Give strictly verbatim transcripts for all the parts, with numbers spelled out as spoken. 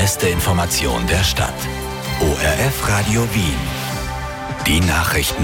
Beste Information der Stadt. O R F Radio Wien. Die Nachrichten.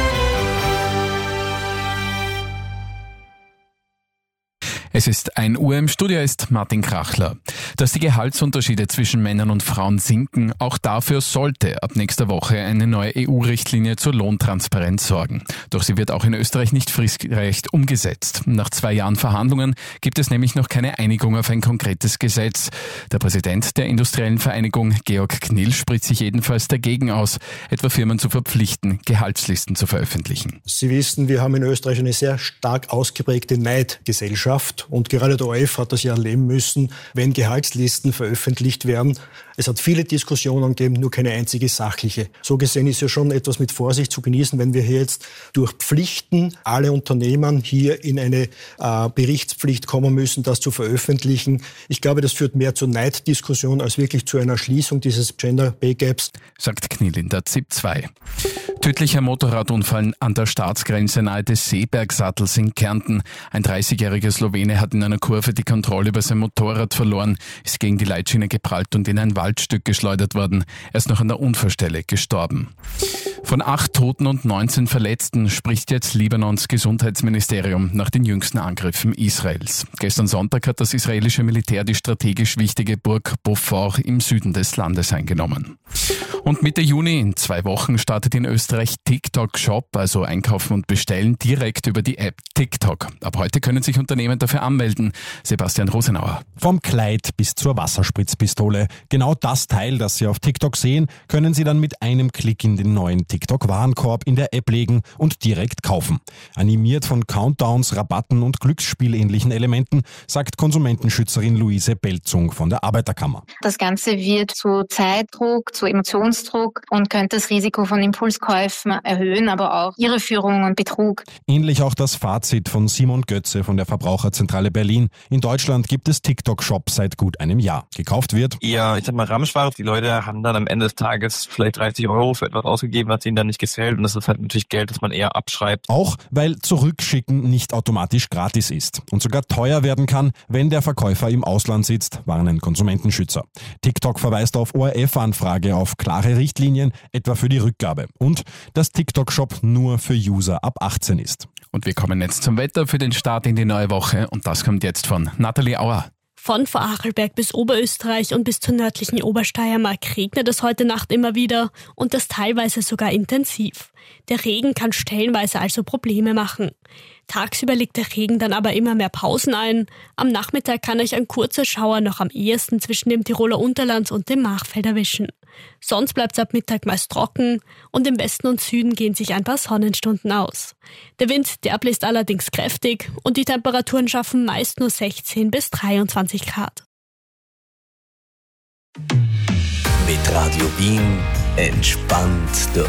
Es ist ein Uhr, im Studio ist Martin Krachler. Dass die Gehaltsunterschiede zwischen Männern und Frauen sinken, auch dafür sollte ab nächster Woche eine neue E U-Richtlinie zur Lohntransparenz sorgen. Doch sie wird auch in Österreich nicht fristgerecht umgesetzt. Nach zwei Jahren Verhandlungen gibt es nämlich noch keine Einigung auf ein konkretes Gesetz. Der Präsident der Industriellen Vereinigung, Georg Knill, spricht sich jedenfalls dagegen aus, etwa Firmen zu verpflichten, Gehaltslisten zu veröffentlichen. Sie wissen, wir haben in Österreich eine sehr stark ausgeprägte Neidgesellschaft. Und gerade der O R F hat das ja erleben müssen, wenn Gehaltslisten veröffentlicht werden. Es hat viele Diskussionen gegeben, nur keine einzige sachliche. So gesehen ist ja schon etwas mit Vorsicht zu genießen, wenn wir hier jetzt durch Pflichten alle Unternehmen hier in eine äh, Berichtspflicht kommen müssen, das zu veröffentlichen. Ich glaube, das führt mehr zur Neiddiskussion als wirklich zu einer Schließung dieses Gender Pay Gaps. Sagt Knill in der Z I P zwei. Tödlicher Motorradunfall an der Staatsgrenze nahe des Seebergsattels in Kärnten. Ein dreißigjähriger Slowene hat in einer Kurve die Kontrolle über sein Motorrad verloren, ist gegen die Leitschiene geprallt und in ein Waldstück geschleudert worden. Er ist noch an der Unfallstelle gestorben. Von acht Toten und neunzehn Verletzten spricht jetzt Libanons Gesundheitsministerium nach den jüngsten Angriffen Israels. Gestern Sonntag hat das israelische Militär die strategisch wichtige Burg Beaufort im Süden des Landes eingenommen. Und Mitte Juni, in zwei Wochen, startet in Österreich TikTok Shop, also einkaufen und bestellen, direkt über die App TikTok. Ab heute können sich Unternehmen dafür anmelden. Sebastian Rosenauer. Vom Kleid bis zur Wasserspritzpistole. Genau das Teil, das Sie auf TikTok sehen, können Sie dann mit einem Klick in den neuen TikTok-Warenkorb in der App legen und direkt kaufen. Animiert von Countdowns, Rabatten und glücksspielähnlichen Elementen, sagt Konsumentenschützerin Luise Belzung von der Arbeiterkammer. Das Ganze wird zu Zeitdruck, zu Emotionsdruck und könnte das Risiko von Impulskäufen erhöhen, aber auch Irreführung und Betrug. Ähnlich auch das Fazit von Simon Götze von der Verbraucherzentrale Berlin. In Deutschland gibt es TikTok-Shop seit gut einem Jahr. Gekauft wird eher, ich sag mal, Ramschware. Die Leute haben dann am Ende des Tages vielleicht dreißig Euro für etwas ausgegeben, was ihnen dann nicht gefällt. Und das ist halt natürlich Geld, das man eher abschreibt. Auch weil Zurückschicken nicht automatisch gratis ist und sogar teuer werden kann, wenn der Verkäufer im Ausland sitzt, warnen Konsumentenschützer. TikTok verweist auf O R F-Anfrage auf klare Richtlinien, etwa für die Rückgabe. Und dass TikTok-Shop nur für User ab achtzehn ist. Und wir kommen jetzt zum Wetter für den Start in die neue Woche. Und das kommt jetzt von Nathalie Auer. Von Vorarlberg bis Oberösterreich und bis zur nördlichen Obersteiermark regnet es heute Nacht immer wieder und das teilweise sogar intensiv. Der Regen kann stellenweise also Probleme machen. Tagsüber legt der Regen dann aber immer mehr Pausen ein. Am Nachmittag kann euch ein kurzer Schauer noch am ehesten zwischen dem Tiroler Unterland und dem Machfeld erwischen. Sonst bleibt es ab Mittag meist trocken und im Westen und Süden gehen sich ein paar Sonnenstunden aus. Der Wind, der bläst allerdings kräftig und die Temperaturen schaffen meist nur sechzehn bis dreiundzwanzig Grad. Mit Radio Wien entspannt durch